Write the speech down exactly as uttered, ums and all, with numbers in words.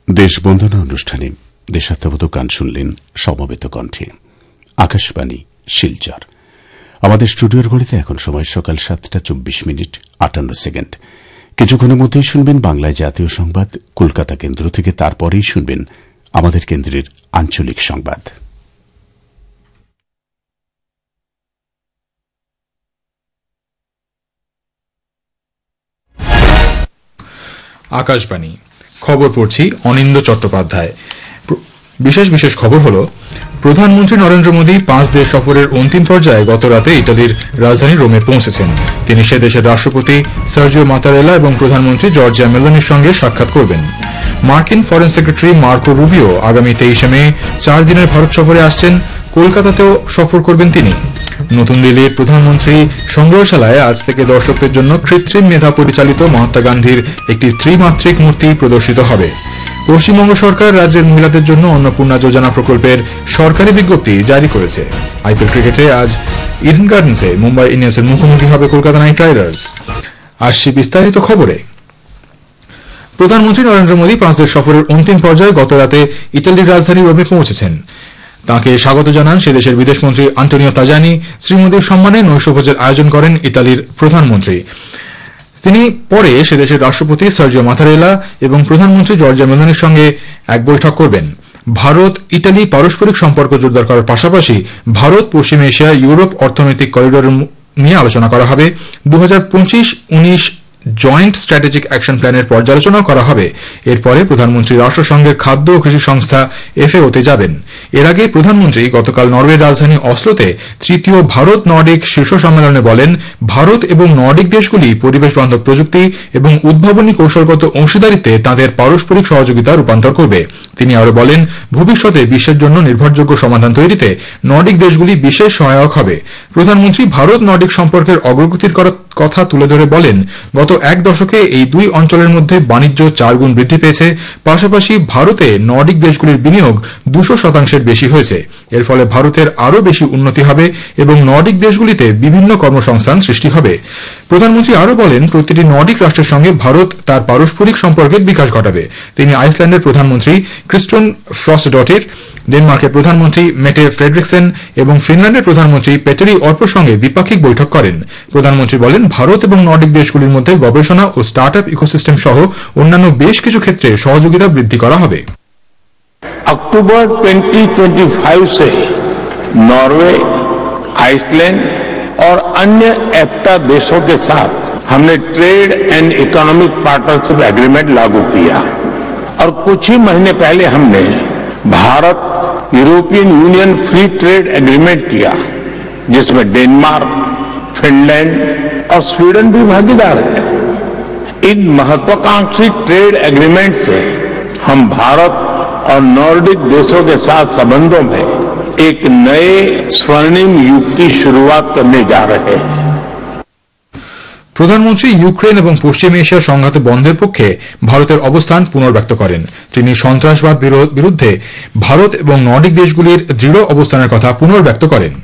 দেশবন্দনা অনুষ্ঠানে দেশাত্মবোধক গান শুনলেন সমবেত কণ্ঠে। আকাশবাণী শিলচর। আমাদের স্টুডিওর ঘড়িতে এখন সময় সকাল সাতটা চব্বিশ মিনিট আটান্ন সেকেন্ড। কিছুক্ষণের মধ্যেই শুনবেন বাংলায় জাতীয় সংবাদ কলকাতা কেন্দ্র থেকে, তারপরেই শুনবেন আমাদের কেন্দ্রের আঞ্চলিক সংবাদ। আকাশবাণী খবর পড়ছি অনিন্দ চট্টোপাধ্যায়। বিশেষ বিশেষ খবর হল, প্রধানমন্ত্রী নরেন্দ্র মোদী পাঁচ দেশ সফরের অন্তিম পর্যায়ে গত রাতে ইটালির রাজধানী রোমে পৌঁছেছেন। তিনি সে দেশের রাষ্ট্রপতি সার্জিও মাতারেলা এবং প্রধানমন্ত্রী জর্জিয়া মেলোনির সঙ্গে সাক্ষাৎ করবেন। মার্কিন ফরেন সেক্রেটারি মার্কো রুবিও আগামী তেইশে মে চার দিনের ভারত সফরে আসছেন। কলকাতাতেও সফর করবেন তিনি। নতুন দিল্লির প্রধানমন্ত্রী সংগ্রহশালায় আজ থেকে দর্শকদের জন্য কৃত্রিম মেধা পরিচালিত মহাত্মা গান্ধীর একটি ত্রিমাত্রিক মূর্তি প্রদর্শিত হবে। পশ্চিমবঙ্গ সরকার রাজ্যের মহিলাদের জন্য অন্নপূর্ণা যোজনা প্রকল্পের সরকারি বিজ্ঞপ্তি জারি করেছে। আইপিএল ক্রিকেটে আজ ইডেন গার্ডেন্সে মুম্বাই ইন্ডিয়ান্সের মুখোমুখি হবে কলকাতা নাইট রাইডার্স। আসছি বিস্তারিত খবরে। প্রধানমন্ত্রী নরেন্দ্র মোদী পাঁচ দেশ সফরের অন্তিম পর্যায়ে গত রাতে ইটালির রাজধানী রোমে পৌঁছেছেন। তাঁকে স্বাগত জানান সে দেশের বিদেশমন্ত্রী আন্তোনিও তাজানি। শ্রী মোদীর সম্মানে নৈশভোজের আয়োজন করেন ইতালির প্রধানমন্ত্রী। তিনি পরে সে দেশের রাষ্ট্রপতি সার্জিও মাতারেলা এবং প্রধানমন্ত্রী জর্জিয়া মেলোনির সঙ্গে এক বৈঠক করবেন। ভারত ইটালি পারস্পরিক সম্পর্ক জোরদার করার পাশাপাশি ভারত পশ্চিম এশিয়া ইউরোপ অর্থনৈতিক করিডোর নিয়ে আলোচনা করা হবে। দু হাজার পঁচিশ উনিশ জয়েন্ট স্ট্র্যাটেজিক অ্যাকশন প্ল্যানের পর্যালোচনা করা হবে। এরপরে প্রধানমন্ত্রী রাষ্ট্রসংঘের খাদ্য ও কৃষি সংস্থা এফএওতে যাবেন। এর আগে প্রধানমন্ত্রী গতকাল নরওয়ের রাজধানী অসলোতে তৃতীয় ভারত নর্ডিক শীর্ষ সম্মেলনে বলেন, ভারত এবং নর্ডিক দেশগুলি পরিবেশ বান্ধব প্রযুক্তি এবং উদ্ভাবনী কৌশলগত অংশীদারিত্বে তাদের পারস্পরিক সহযোগিতা রূপান্তর করবে। তিনি আরও বলেন, ভবিষ্যতে বিশ্বের জন্য নির্ভরযোগ্য সমাধান তৈরিতে নর্ডিক দেশগুলি বিশেষ সহায়ক হবে। প্রধানমন্ত্রী ভারত নর্ডিক সম্পর্কের অগ্রগতির কথা তুলে ধরে বলেন, গত এক দশকে এই দুই অঞ্চলের মধ্যে বাণিজ্য চার গুণ বৃদ্ধি পেয়েছে। পাশাপাশি ভারতে নর্ডিক দেশগুলির বিনিয়োগ দুশো শতাংশের বেশি হয়েছে। এর ফলে ভারতের আরও বেশি উন্নতি হবে এবং নর্ডিক দেশগুলিতে বিভিন্ন কর্মসংস্থান সৃষ্টি হবে। প্রধানমন্ত্রী আরও বলেন, প্রতিটি নর্ডিক রাষ্ট্রের সঙ্গে ভারত তার পারস্পরিক সম্পর্কের বিকাশ ঘটাবে। তিনি আইসল্যান্ডের প্রধানমন্ত্রী ক্রিস্টোন ফ্রস্টডটির, ডেনমার্কের প্রধানমন্ত্রী মেটে ফ্রেডরিকসেন এবং ফিনল্যান্ডের প্রধানমন্ত্রী পেটেরি অর্পোর সঙ্গে দ্বিপাক্ষিক বৈঠক করেন। প্রধানমন্ত্রী বলেন, ভারত এবং নর্ডিক দেশগুলির মধ্যে গবেষণা ও স্টার্ট আপ ইকোসিস্টেম সহ অন্যান্য বেশ কিছু ক্ষেত্রে সহযোগিতা বৃদ্ধি করা হবে। अक्टूबर दो हज़ार पच्चीस से नॉर्वे, आइसलैंड और अन्य एफ्टा देशों के साथ हमने trade and economic partnership agreement लागू किया और कुछ ही महीने पहले हमने Bharat European union free trade agreement किया, जिसमें डेनमार्क, फिनलैंड और स्वीडन भी भागीदार है। इन महत्वाकांक्षी ट्रेड एग्रीमेंट से हम भारत और नॉर्डिक देशों के साथ संबंधों में एक नए स्वर्णिम युग की शुरुआत करने जा रहे हैं। প্রধানমন্ত্রী ইউক্রেন এবং পশ্চিম এশিয়ার সংঘাত বন্ধের পক্ষে ভারতের অবস্থান পুনর্ব্যক্ত করেন। তিনি সন্ত্রাসবাদ বিরুদ্ধে ভারত এবং নর্ডিক দেশগুলির দৃঢ় অবস্থানের কথা পুনর্ব্যক্ত করেন।